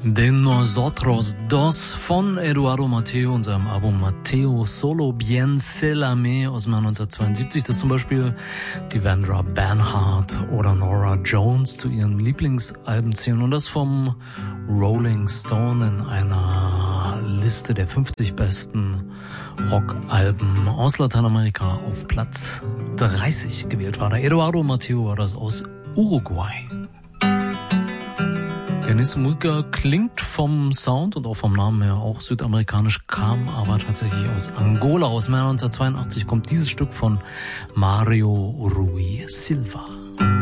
De Nosotros Dos von Eduardo Mateo und seinem Album Mateo Solo Bien Se La Me aus dem Jahr 1972, das zum Beispiel die Vandra Bernhardt oder Nora Jones zu ihren Lieblingsalben zählen und das vom Rolling Stone in einer Liste der 50 besten Rockalben aus Lateinamerika auf Platz 30 gewählt war. Der Eduardo Mateo war das aus Uruguay. Der nächste Musiker klingt vom Sound und auch vom Namen her auch südamerikanisch, kam aber tatsächlich aus Angola. Aus dem Jahr 1982 kommt dieses Stück von Mario Rui Silva.